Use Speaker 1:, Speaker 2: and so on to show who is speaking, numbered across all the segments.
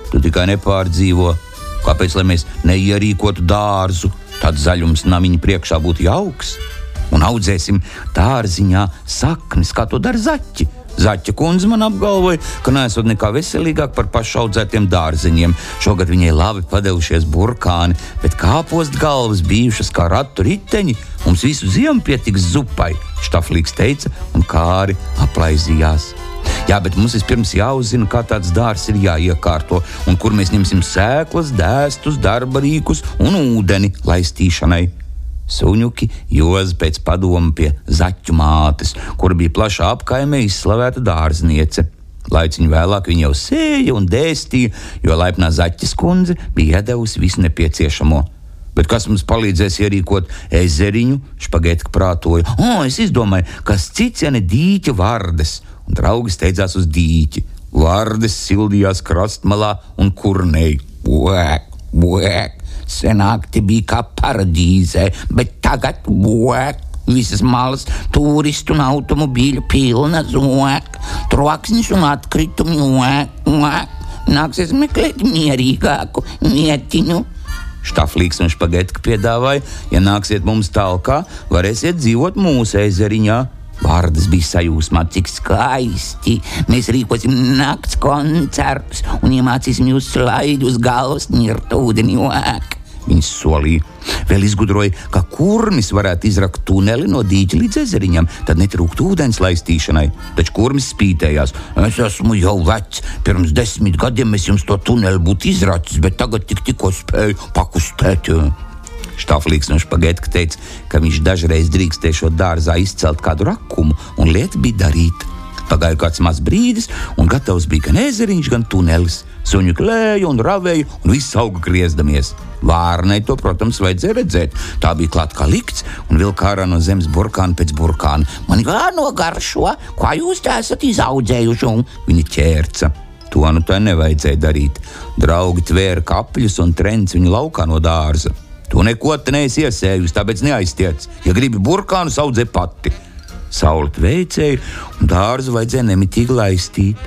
Speaker 1: Tu tikai nepārdzīvo. Kāpēc, lai mēs neierīkotu dārzu? Tāds zaļums namiņa priekšā būtu jauks. Un audzēsim dārziņā saknes, kā to dara zaķi. Zaķa kundze man apgalvoja, ka neesot nekā veselīgāk par pašaudzētiem dārziņiem. Šogad viņai labi padevušies burkāni, bet kāpost galvas bijušas kā ratu riteņi. Mums visu ziemu pietiks zupai, Štaflīks teica, un Kāri aplaizījās. Jā, bet mums vispirms jāuzzina, kā tāds dārs ir jāiekārto, un kur mēs ņemsim sēklas, dēstus, darba rīkus un ūdeni laistīšanai. Suņuki joza pēc padoma pie zaķu mātes, kura bija plašā apkaimē izslavēta dārzniece. Laiciņu vēlāk viņa jau sēja un dēstīja, jo laipnā zaķes kundze bija iedevusi visu nepieciešamo. Bet kas mums palīdzēs ierīkot ezeriņu? Špagetka prātoja. Es izdomāju, kas cits, ja ne dīķa Vardes. Un draugi steidzās uz dīķi. Vardes sildījās krastmalā un kurnei. Buek, buek. Senākti bija kā paradīzē, bet tagad buek. Visas malas turistu un automobīļu pilnas, buek. Troksnis un atkritumi, buek, buek. Nāksies meklēt mierīgāku vietiņu. Štaflīks un Špagetka piedāvāja, ja nāksiet mums talkā, varēsiet dzīvot mūsu ezeriņā. Vardes bija sajūsmā, cik skaisti. Mēs rīkosim nakts koncertus un iemācīsim jūs slaidu uz galvas nirt ūdeni āk. Viņas solīja. Vēl izgudroja, ka kurmis varētu izrakt tuneli no dīķa līdz ezeriņam, tad netrūkt ūdens laistīšanai. Taču kurmis spītējās. Es esmu jau vecs. Pirms 10 gadiem es jums to tuneli būtu izracis, bet tagad tikko spēju pakustēt. Štaflīks un Špagetka teica, ka viņš dažreiz drīkstēšot dārzā izcelt kādu rakumu, un lieta bija darīta. Pagāja kāds maz brīdis, un gatavs bija gan ezeriņš, gan tunelis. Suņi klēja un ravēja, un viss auga griezdamies. Vārnai to, protams, vajadzēja redzēt. Tā bija klāt kā likts, un vilka ārā no zemes burkānu pēc burkāna. Man jānogaršo, kā jūs tā esat izaudzējuši, un viņa ķērca. To nu tā nevajadzēja darīt. Draugi tvēra kapļus un trenc viņu laukā no dārza. Tu neko te neesi iesējusi, tāpēc neaiztiec. Ja gribi burkānus, audzē pati. Saule veicēja, un dārzu vajadzēja nemitīgi laistīt.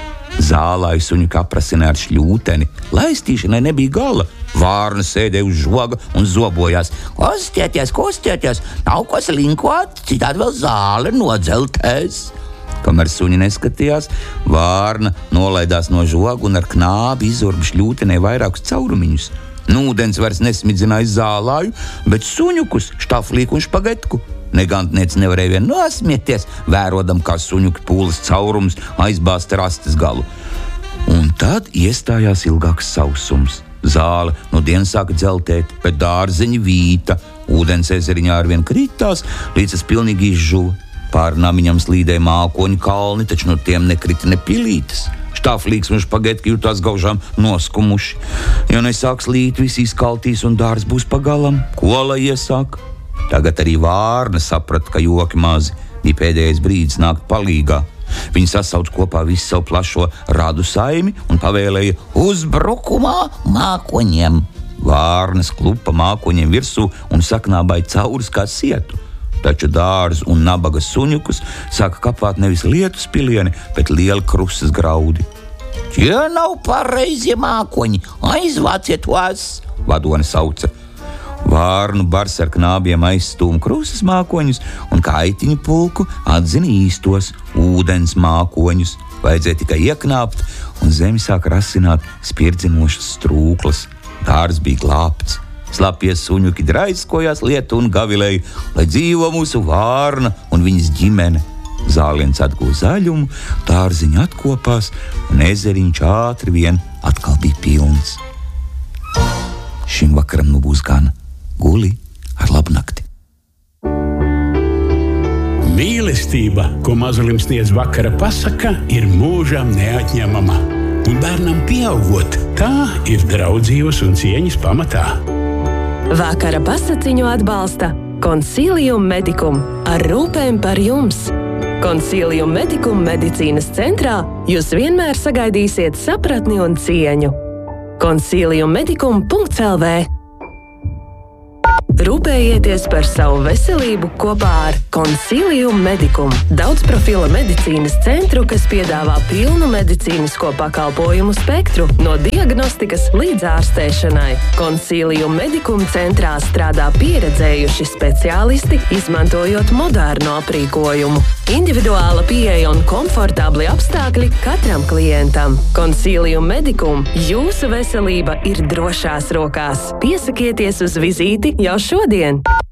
Speaker 1: Zālāju suņu kaprasināja ar šļūteni. Laistīšanai nebija gala. Vārna sēdēja uz žoga un zobojās. Kostieties, nav ko slinkot, citādi vēl zāle nodzeltēs. Kamēr suņi neskatījās, Vārna nolaidās no žoga un ar knābi izurba šļūtenē vairākus caurumiņus. Ūdens vairs nesmidzināja zālāju, bet suņukus, Štaflīku un Špagetku. Negantniece nevarēja vien nosmieties, vērodam, kā suņuki pūles caurums aizbāsta rastes galu. Un tad iestājās ilgāks sausums. Zāle no dienas sāka dzeltēt, bet dārzeņi vīta. Ūdens ezeriņā arvien kritās, līdz tas pilnīgi izžuva. Pār namiņam slīdēja mākoņu kalni, taču no tiem nekrita ne pilītes. Štaflīks un Špagetka jutās gaužām noskumuši. Ja nesāks līt, visi izkaltīs un dārs būs pagalam, ko lai iesāk? Tagad arī Vārna saprata, ka joki mazi. Bija pēdējais brīdis nākt palīgā. Viņa sasauc kopā visu savu plašo radu saimi un pavēlēja uzbrukumā mākoņiem. Vārnas klupa mākoņiem virsū un saknābāja caurus kā sietu. Taču dārzu un nabaga suņukus sāka kapāt nevis lietus pilieni, bet lieli krusas graudi. Ja nav pareizie mākoņi, aizvāciet tos, vadone sauca. Vārnu bars ar knābiem aizstūma krusas mākoņus un kā aitiņu pulku atzina īstos ūdens mākoņus. Vajadzēja tikai ieknāpt, un zemi sāk rasināt spirdzinošas strūklas. Dārs bija glābts. Slapie suņuki draiskojās lietu un gavilēja, lai dzīvo mūsu Vārna un viņas ģimene. Zāliens atguva zaļumu, dārziņa atkopās, un ezeriņš ātri vien atkal bija pilns. Šim vakaram nu būs gana. Guli ar labu nakti.
Speaker 2: Mīlestība, ko mazulim sniedz vakara pasaka, ir mūžam neatņemama. Un bērnam pieaugot, tā ir draudzības un cieņas pamatā.
Speaker 3: Vakara pasaciņu atbalsta Consilium Medicum ar rūpēm par jums. Consilium Medicum medicīnas centrā jūs vienmēr sagaidīsiet sapratni un cieņu. Consiliummedicum.lv Rūpējieties par savu veselību kopā ar Consilium Medicum, daudzprofila medicīnas centru, kas piedāvā pilnu medicīnisko pakalpojumu spektru no diagnostikas līdz ārstēšanai. Consilium Medicum centrā strādā pieredzējuši speciālisti, izmantojot modernu aprīkojumu. Individuāla pieeja un komfortabli apstākļi katram klientam. Consilium Medicum, jūsu veselība ir drošās rokās. Piesakieties uz vizīti jau šodien!